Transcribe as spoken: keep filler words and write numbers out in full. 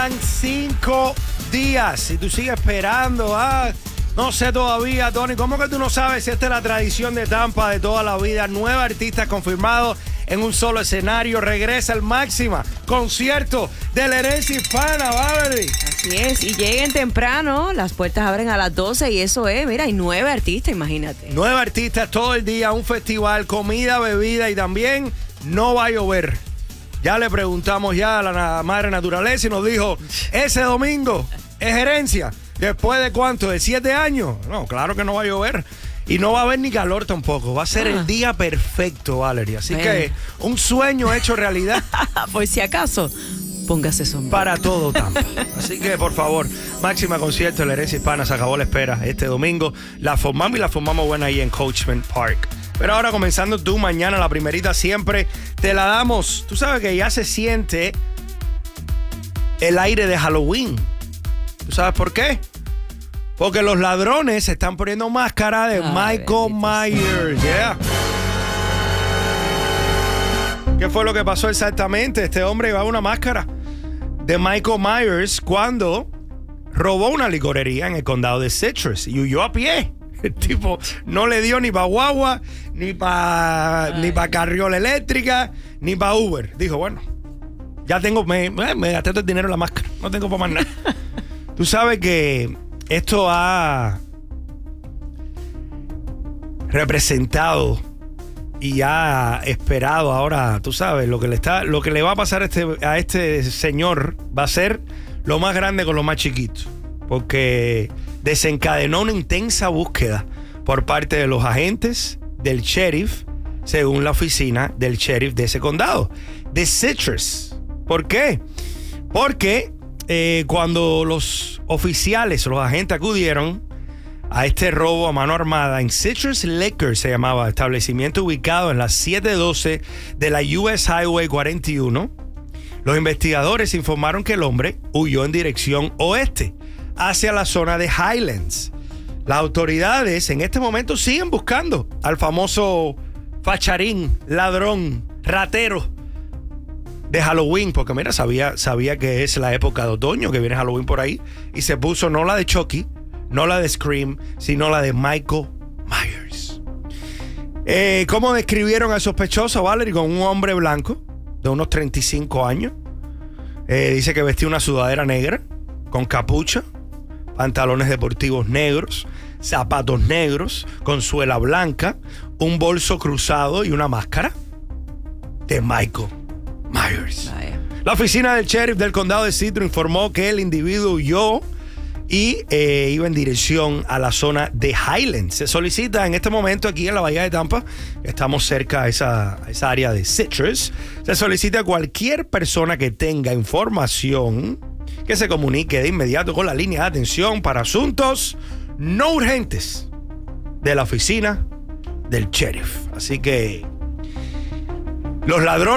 Faltan cinco días. Si tú sigues esperando, ah, no sé todavía, Tony, ¿cómo que tú no sabes si esta es la tradición de Tampa de toda la vida? Nueve artistas confirmados en un solo escenario. Regresa el Máxima, concierto de la herencia hispana, Valerie. Así es, y lleguen temprano, las puertas abren a las doce y eso es, mira, hay nueve artistas, imagínate. Nueve artistas todo el día, un festival, comida, bebida y también no va a llover. Ya le preguntamos ya a la madre naturaleza y nos dijo, ese domingo es herencia. ¿Después de cuánto? ¿De siete años? No, claro que no va a llover. Y no va a haber ni calor tampoco. Va a ser ah. el día perfecto, Valerie. Así bueno. que un sueño hecho realidad. Por si acaso, póngase sombrero. Para todo Tampa. Así que, por favor, Máxima concierto de la herencia hispana. Se acabó la espera este domingo. La formamos y la formamos buena ahí en Coachman Park. Pero ahora comenzando tú, mañana la primerita siempre te la damos. Tú sabes que ya se siente el aire de Halloween. ¿Tú sabes por qué? Porque los ladrones se están poniendo máscara de Ay, Michael Myers. Yeah. ¿Qué fue lo que pasó exactamente? Este hombre llevaba una máscara de Michael Myers cuando robó una licorería en el condado de Citrus y huyó a pie. El tipo no le dio ni para guagua, ni para ni para carriola eléctrica, ni para Uber. Dijo, bueno, ya tengo, me, me gasté todo el dinero en la máscara, no tengo para más nada. Tú sabes que esto ha representado y ha esperado ahora, tú sabes, lo que le está, lo que le va a pasar a este, a este señor va a ser lo más grande con lo más chiquito. Porque desencadenó una intensa búsqueda por parte de los agentes del sheriff, según la oficina del sheriff de ese condado, de Citrus. ¿Por qué? Porque eh, cuando los oficiales, los agentes acudieron a este robo a mano armada en Citrus Liquor, se llamaba, establecimiento ubicado en la siete doce de la U S Highway cuarenta y uno, los investigadores informaron que el hombre huyó en dirección oeste, hacia la zona de Highlands. Las autoridades en este momento siguen buscando al famoso facharín, ladrón, ratero de Halloween, porque mira, sabía, sabía que es la época de otoño, que viene Halloween por ahí, y se puso no la de Chucky, no la de Scream, sino la de Michael Myers. Eh, ¿Cómo describieron al sospechoso, Valerie? Con un hombre blanco de unos treinta y cinco años. Eh, dice que vestía una sudadera negra con capucha, pantalones deportivos negros, zapatos negros, con suela blanca, un bolso cruzado y una máscara de Michael Myers. Vaya. La oficina del sheriff del condado de Citrus informó que el individuo huyó y eh, iba en dirección a la zona de Highlands. Se solicita en este momento aquí en la bahía de Tampa, estamos cerca a esa, a esa área de Citrus, se solicita a cualquier persona que tenga información que se comunique de inmediato con la línea de atención para asuntos no urgentes de la oficina del sheriff. Así que los ladrones